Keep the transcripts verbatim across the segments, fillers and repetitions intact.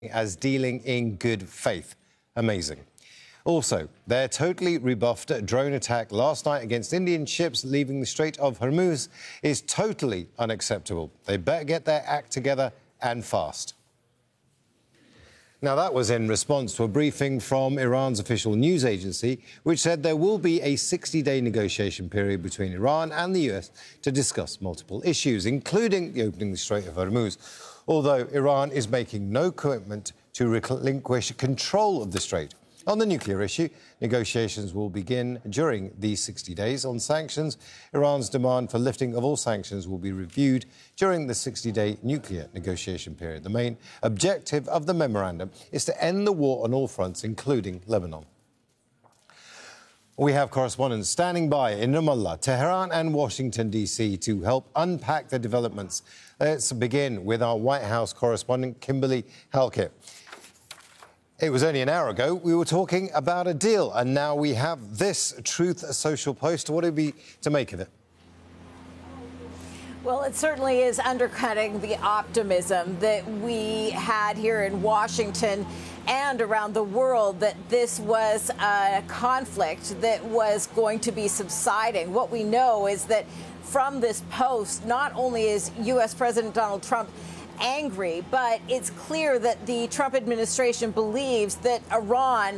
as dealing in good faith. Amazing. Also, their totally rebuffed drone attack last night against Indian ships leaving the Strait of Hormuz is totally unacceptable. They better get their act together and fast. Now, that was in response to a briefing from Iran's official news agency, which said there will be a sixty-day negotiation period between Iran and the U S to discuss multiple issues, including the opening of the Strait of Hormuz, although Iran is making no commitment to relinquish control of the strait. On the nuclear issue, negotiations will begin during these sixty days. On sanctions, Iran's demand for lifting of all sanctions will be reviewed during the sixty-day nuclear negotiation period. The main objective of the memorandum is to end the war on all fronts, including Lebanon. We have correspondents standing by in Ramallah, Tehran and Washington, D C to help unpack the developments. Let's begin with our White House correspondent, Kimberly Halkett. It was only an hour ago we were talking about a deal, and now we have this Truth Social post. What would be to make of it? Well, it certainly is undercutting the optimism that we had here in Washington and around the world that this was a conflict that was going to be subsiding. What we know is that from this post, not only is U S President Donald Trump angry, but it's clear that the Trump administration believes that Iran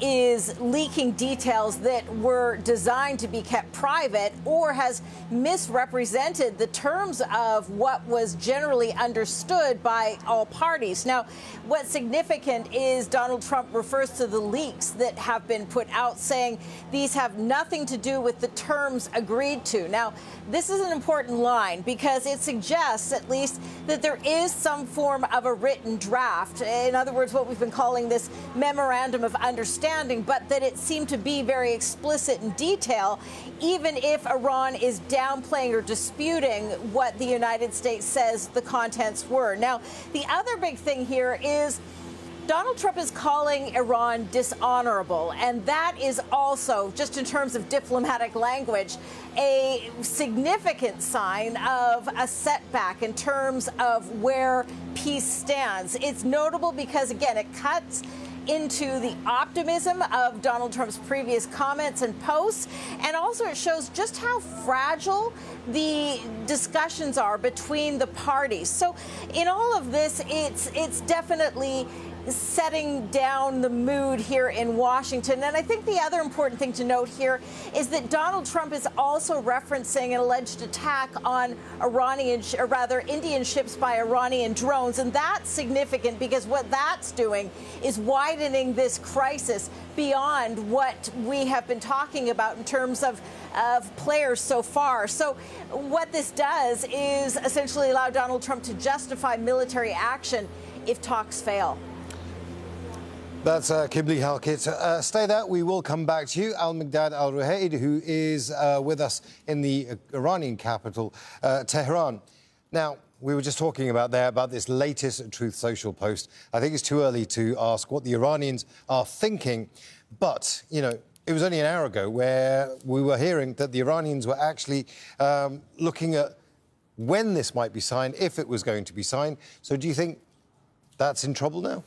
is leaking details that were designed to be kept private or has misrepresented the terms of what was generally understood by all parties. Now, what's significant is Donald Trump refers to the leaks that have been put out, saying these have nothing to do with the terms agreed to. Now, this is an important line because it suggests, at least, that there is some form of a written draft. In other words, what we've been calling this memorandum of understanding, but that it seemed to be very explicit in detail, even if Iran is downplaying or disputing what the United States says the contents were. Now, the other big thing here is Donald Trump is calling Iran dishonorable, and that is also, just in terms of diplomatic language, a significant sign of a setback in terms of where peace stands. It's notable because, again, it cuts into the optimism of Donald Trump's previous comments and posts, and also it shows just how fragile the discussions are between the parties. So in all of this, it's it's definitely setting down the mood here in Washington. And I think the other important thing to note here is that Donald Trump is also referencing an alleged attack on Iranian, or rather Indian ships by Iranian drones. And that's significant because what that's doing is widening this crisis beyond what we have been talking about in terms of, of players so far. So what this does is essentially allow Donald Trump to justify military action if talks fail. That's uh, Kimberly Halkett. Uh, stay there. We will come back to you. Al-Miqdad Al-Ruhaid, who is uh, with us in the Iranian capital, uh, Tehran. Now, we were just talking about there about this latest Truth Social post. I think it's too early to ask what the Iranians are thinking. But, you know, it was only an hour ago where we were hearing that the Iranians were actually um, looking at when this might be signed, if it was going to be signed. So do you think that's in trouble now?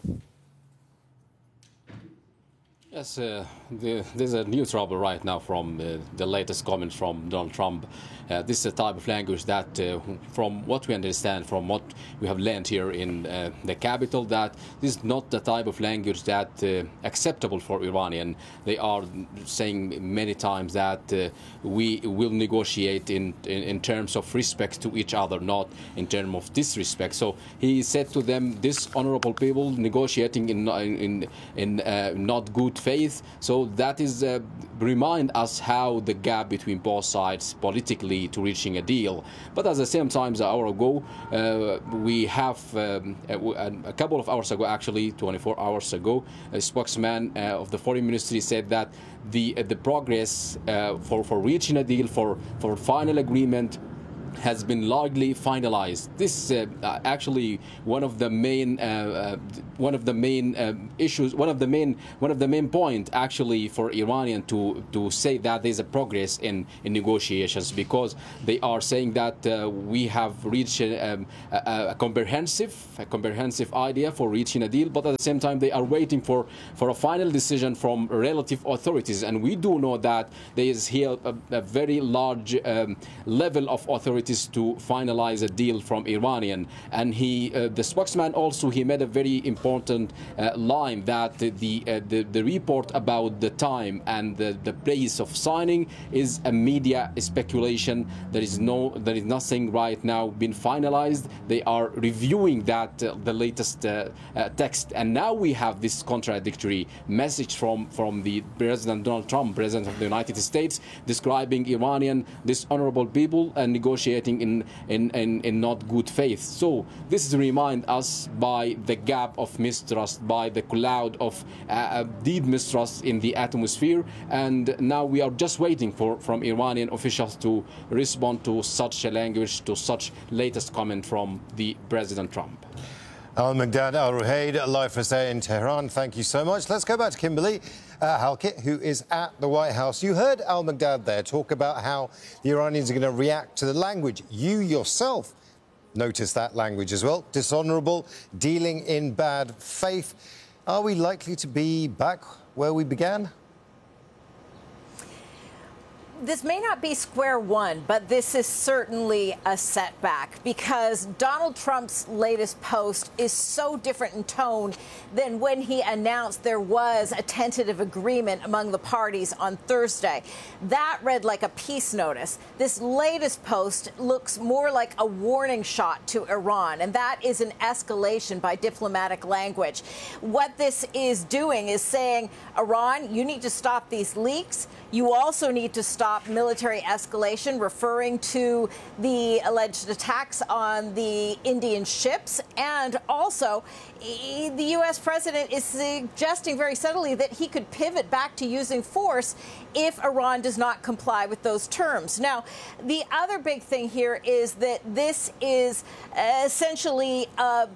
Yes, uh, the, there's a new trouble right now from uh, the latest comments from Donald Trump. Uh, this is a type of language that, uh, from what we understand, from what we have learned here in uh, the capital, that this is not the type of language that uh, acceptable for Iranian. They are saying many times that uh, we will negotiate in, in, in terms of respect to each other, not in terms of disrespect. So he said to them, this honorable people negotiating in, in, in uh, not good faith. So that is uh, remind us how the gap between both sides politically to reaching a deal. But at the same time, an hour ago, uh, we have um, a, a couple of hours ago, actually twenty-four hours ago, a spokesman uh, of the foreign ministry said that the uh, the progress uh, for for reaching a deal, for for final agreement has been largely finalized. This uh, uh, actually one of the main uh, uh, one of the main uh, issues, one of the main one of the main point actually for Iranian to to say that there's a progress in, in negotiations, because they are saying that uh, we have reached a, um, a, a comprehensive a comprehensive idea for reaching a deal, but at the same time they are waiting for for a final decision from relative authorities, and we do know that there is here a, a very large um, level of authorities to finalize a deal from Iranian. And he, uh, the spokesman also, he made a very important uh, line that the, uh, the the report about the time and the, the place of signing is a media speculation. There is no, there is nothing right now been finalized. They are reviewing that uh, the latest uh, uh, text, and now we have this contradictory message from from the President Donald Trump, President of the United States, describing Iranian dishonorable people and negotiating In, in, in, in not good faith. So this is remind us by the gap of mistrust, by the cloud of uh, deep mistrust in the atmosphere, and now we are just waiting for from Iranian officials to respond to such a language, to such latest comment from the President Trump. Al-Migdad Al-Ruhaid, live for us there in Tehran. Thank you so much. Let's go back to Kimberly uh, Halkett, who is at the White House. You heard Al-Migdad there talk about how the Iranians are going to react to the language. You yourself noticed that language as well. Dishonourable, dealing in bad faith. Are we likely to be back where we began? This may not be square one, but this is certainly a setback, because Donald Trump's latest post is so different in tone than when he announced there was a tentative agreement among the parties on Thursday. That read like a peace notice. This latest post looks more like a warning shot to Iran, and that is an escalation by diplomatic language. What this is doing is saying, Iran, you need to stop these leaks. You also need to stop military escalation, referring to the alleged attacks on the Indian ships. And also, the U S president is suggesting very subtly that he could pivot back to using force if Iran does not comply with those terms. Now, the other big thing here is that this is essentially a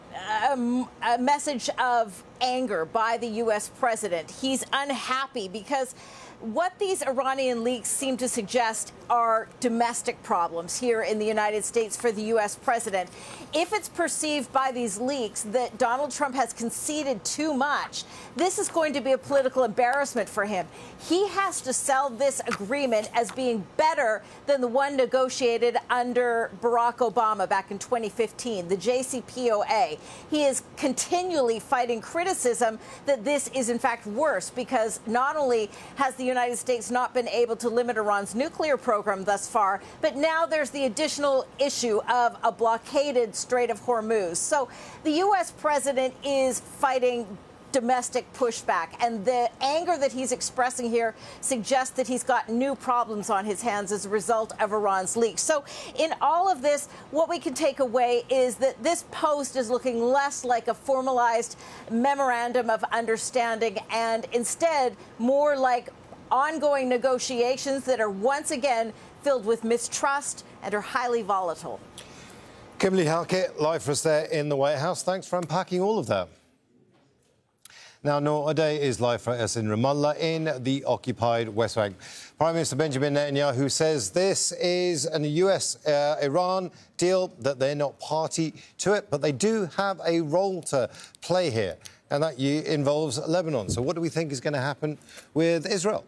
A, a message of anger by the U S president. He's unhappy because what these Iranian leaks seem to suggest are domestic problems here in the United States for the U S president. If it's perceived by these leaks that Donald Trump has conceded too much, this is going to be a political embarrassment for him. He has to sell this agreement as being better than the one negotiated under Barack Obama back in twenty fifteen, the J C P O A. He is continually fighting criticism that this is in fact worse, because not only has the United States not been able to limit Iran's nuclear program thus far, but now there's the additional issue of a blockaded Strait of Hormuz. So the U S president is fighting domestic pushback, and the anger that he's expressing here suggests that he's got new problems on his hands as a result of Iran's leaks. So in all of this, what we can take away is that this post is looking less like a formalized memorandum of understanding and instead more like ongoing negotiations that are once again filled with mistrust and are highly volatile. Kimberly Halkett, live for us there in the White House. Thanks for unpacking all of that. Now, Noor Odeh is live for us in Ramallah in the occupied West Bank. Prime Minister Benjamin Netanyahu says this is a U S-Iran uh, deal, that they're not party to it, but they do have a role to play here, and that involves Lebanon. So what do we think is going to happen with Israel?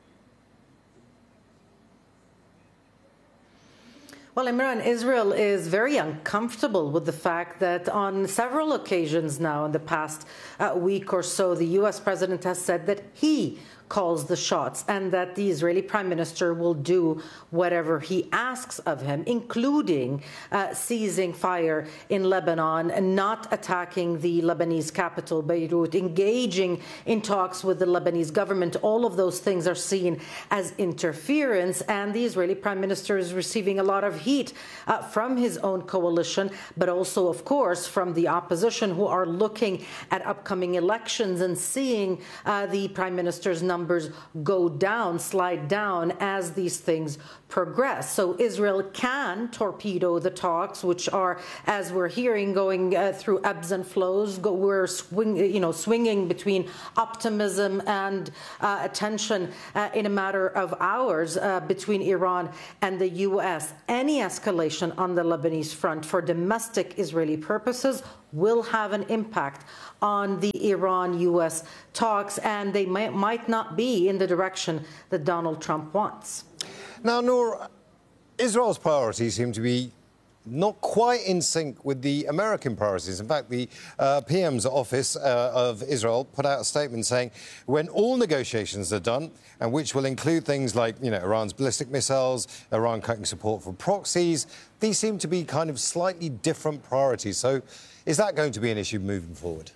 Well, Imran, Israel is very uncomfortable with the fact that on several occasions now in the past uh, week or so, the U S president has said that he calls the shots and that the Israeli prime minister will do whatever he asks of him, including uh, seizing fire in Lebanon and not attacking the Lebanese capital, Beirut, engaging in talks with the Lebanese government. All of those things are seen as interference, and the Israeli prime minister is receiving a lot of heat uh, from his own coalition, but also, of course, from the opposition, who are looking at upcoming elections and seeing uh, the prime minister's number numbers go down, slide down as these things progress. So Israel can torpedo the talks, which are, as we're hearing, going uh, through ebbs and flows. Go, we're swing, you know, swinging between optimism and uh, tension uh, in a matter of hours uh, between Iran and the U S. Any escalation on the Lebanese front for domestic Israeli purposes will have an impact on the Iran-U S talks, and they might, might not be in the direction that Donald Trump wants. Now, Noor, Israel's priorities seem to be not quite in sync with the American priorities. In fact, the uh, P M's office uh, of Israel put out a statement saying when all negotiations are done, and which will include things like, you know, Iran's ballistic missiles, Iran cutting support for proxies, these seem to be kind of slightly different priorities. So is that going to be an issue moving forward?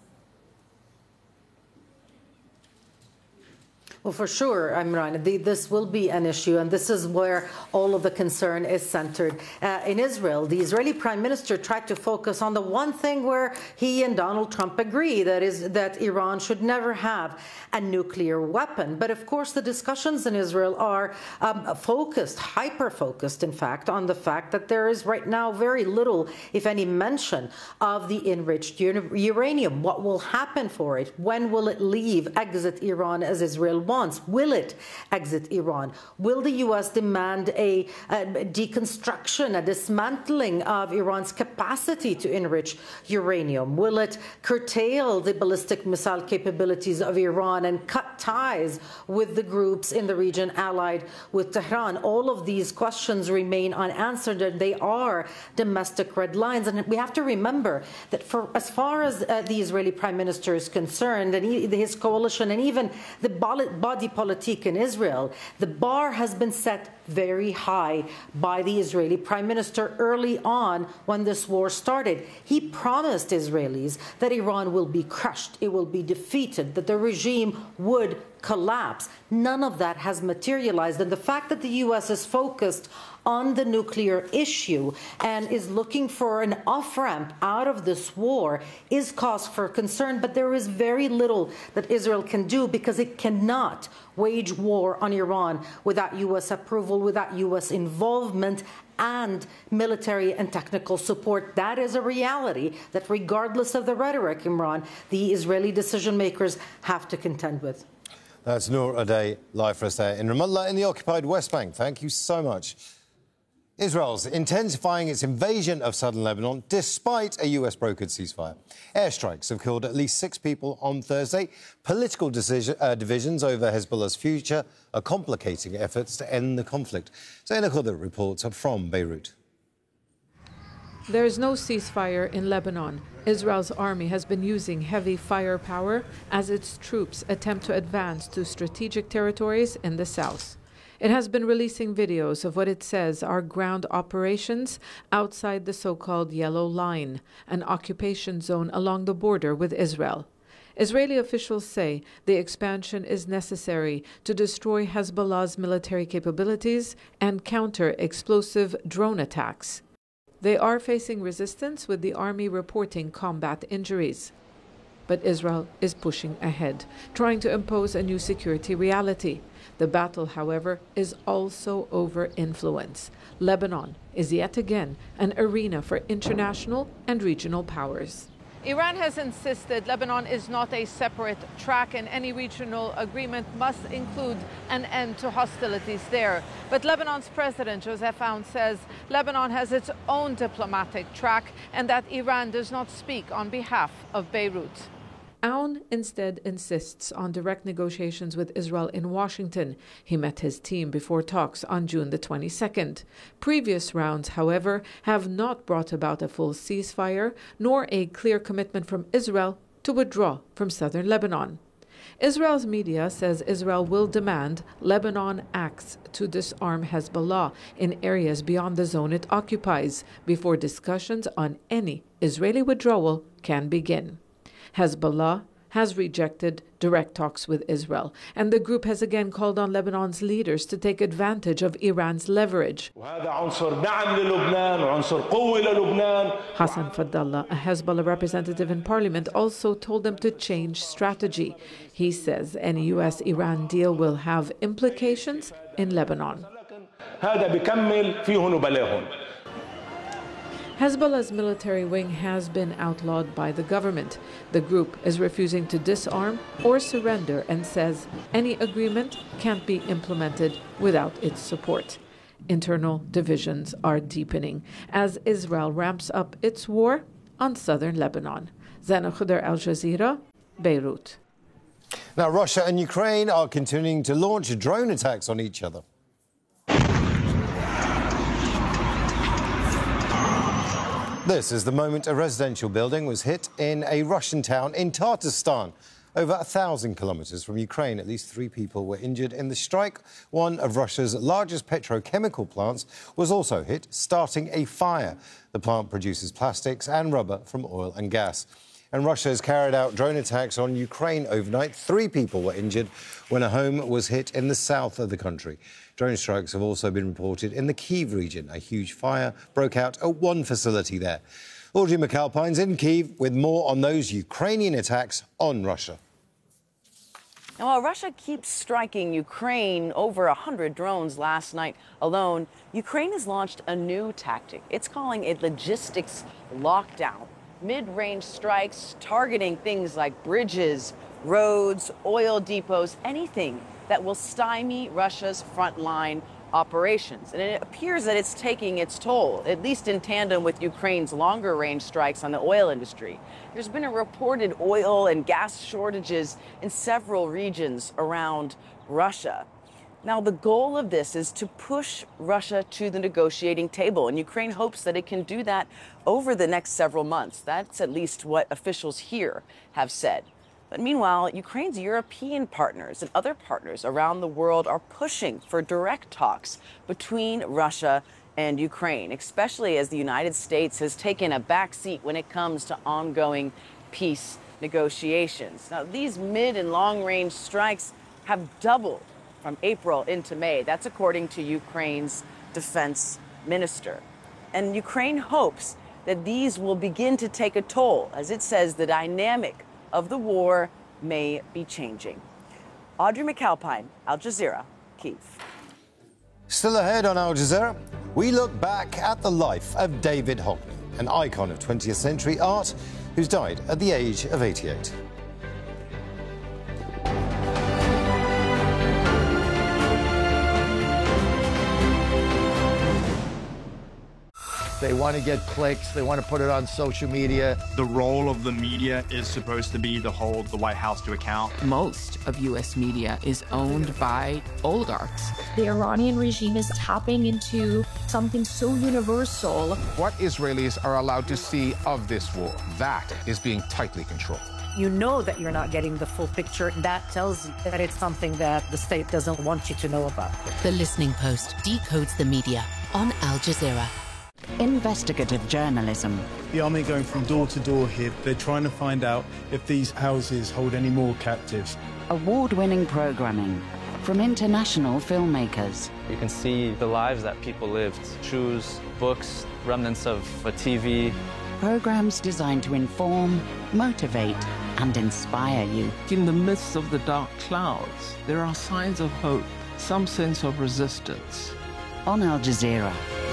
Well, for sure, Imran, the, this will be an issue, and this is where all of the concern is centered. Uh, in Israel, the Israeli prime minister tried to focus on the one thing where he and Donald Trump agree, that is that Iran should never have a nuclear weapon. But of course, the discussions in Israel are um, focused, hyper-focused, in fact, on the fact that there is right now very little, if any, mention of the enriched uranium. What will happen for it? When will it leave, exit Iran as Israel wants? Will it exit Iran? Will the U S demand a, a deconstruction, a dismantling of Iran's capacity to enrich uranium? Will it curtail the ballistic missile capabilities of Iran and cut ties with the groups in the region allied with Tehran? All of these questions remain unanswered, and they are domestic red lines. And we have to remember that for as far as uh, the Israeli prime minister is concerned, and he, his coalition, and even the body politique in Israel, the bar has been set very high by the Israeli prime minister early on when this war started. He promised Israelis that Iran will be crushed, it will be defeated, that the regime would collapse. None of that has materialized, and the fact that the U S is focused on the nuclear issue and is looking for an off-ramp out of this war is cause for concern, but there is very little that Israel can do because it cannot wage war on Iran without U S approval, without U S involvement and military and technical support. That is a reality that, regardless of the rhetoric, Imran, the Israeli decision makers have to contend with. That's Noor Adey, live for us there in Ramallah in the occupied West Bank. Thank you so much. Israel's intensifying its invasion of southern Lebanon despite a U S-brokered ceasefire. Airstrikes have killed at least six people on Thursday. Political decision, uh, divisions over Hezbollah's future are complicating efforts to end the conflict. Zaina Khudr reports from Beirut. There is no ceasefire in Lebanon. Israel's army has been using heavy firepower as its troops attempt to advance to strategic territories in the south. It has been releasing videos of what it says are ground operations outside the so-called Yellow Line, an occupation zone along the border with Israel. Israeli officials say the expansion is necessary to destroy Hezbollah's military capabilities and counter explosive drone attacks. They are facing resistance, with the army reporting combat injuries. But Israel is pushing ahead, trying to impose a new security reality. The battle, however, is also over influence. Lebanon is yet again an arena for international and regional powers. Iran has insisted Lebanon is not a separate track, and any regional agreement must include an end to hostilities there. But Lebanon's President Joseph Aoun says Lebanon has its own diplomatic track and that Iran does not speak on behalf of Beirut. Aoun instead insists on direct negotiations with Israel in Washington. He met his team before talks on June the twenty-second. Previous rounds, however, have not brought about a full ceasefire, nor a clear commitment from Israel to withdraw from southern Lebanon. Israel's media says Israel will demand Lebanon acts to disarm Hezbollah in areas beyond the zone it occupies before discussions on any Israeli withdrawal can begin. Hezbollah has rejected direct talks with Israel, and the group has again called on Lebanon's leaders to take advantage of Iran's leverage. Hassan Fadlallah, a Hezbollah representative in parliament, also told them to change strategy. He says any U S Iran deal will have implications in Lebanon. Hezbollah's military wing has been outlawed by the government. The group is refusing to disarm or surrender and says any agreement can't be implemented without its support. Internal divisions are deepening as Israel ramps up its war on southern Lebanon. Zana Khuder, Al Jazeera, Beirut. Now, Russia and Ukraine are continuing to launch drone attacks on each other. This is the moment a residential building was hit in a Russian town in Tatarstan. Over a thousand kilometres from Ukraine, at least three people were injured in the strike. One of Russia's largest petrochemical plants was also hit, starting a fire. The plant produces plastics and rubber from oil and gas. And Russia has carried out drone attacks on Ukraine overnight. Three people were injured when a home was hit in the south of the country. Drone strikes have also been reported in the Kyiv region. A huge fire broke out at one facility there. Audrey McAlpine's in Kyiv with more on those Ukrainian attacks on Russia. Now, while Russia keeps striking Ukraine, over one hundred drones last night alone, Ukraine has launched a new tactic. It's calling a logistics lockdown. Mid-range strikes targeting things like bridges, roads, oil depots, anything that will stymie Russia's frontline operations. And it appears that it's taking its toll, at least in tandem with Ukraine's longer-range strikes on the oil industry. There's been a reported oil and gas shortages in several regions around Russia. Now, the goal of this is to push Russia to the negotiating table, and Ukraine hopes that it can do that over the next several months. That's at least what officials here have said. But meanwhile, Ukraine's European partners and other partners around the world are pushing for direct talks between Russia and Ukraine, especially as the United States has taken a backseat when it comes to ongoing peace negotiations. Now, these mid and long-range strikes have doubled from April into May. That's according to Ukraine's defense minister. And Ukraine hopes that these will begin to take a toll. As it says, the dynamic of the war may be changing. Audrey McAlpine, Al Jazeera, Kyiv. Still ahead on Al Jazeera, we look back at the life of David Hockney, an icon of twentieth century art who's died at the age of eighty-eight. They want to get clicks. They want to put it on social media. The role of the media is supposed to be to hold the White House to account. Most of U S media is owned by oligarchs. The Iranian regime is tapping into something so universal. What Israelis are allowed to see of this war, that is being tightly controlled. You know that you're not getting the full picture. That tells you that it's something that the state doesn't want you to know about. The Listening Post decodes the media on Al Jazeera. Investigative journalism. The army going from door to door here. They're trying to find out if these houses hold any more captives. Award-winning programming from international filmmakers. You can see the lives that people lived. Shoes, books, remnants of a T V. Programs designed to inform, motivate, and inspire you. In the midst of the dark clouds, there are signs of hope, some sense of resistance. On Al Jazeera.